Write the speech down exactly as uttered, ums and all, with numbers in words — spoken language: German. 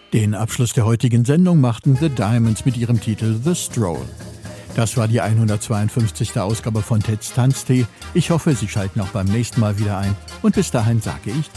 Den Abschluss der heutigen Sendung machten The Diamonds mit ihrem Titel The Stroll. Das war die hundertzweiundfünfzigste Ausgabe von Ted's Tanztee. Ich hoffe, Sie schalten auch beim nächsten Mal wieder ein. Und bis dahin sage ich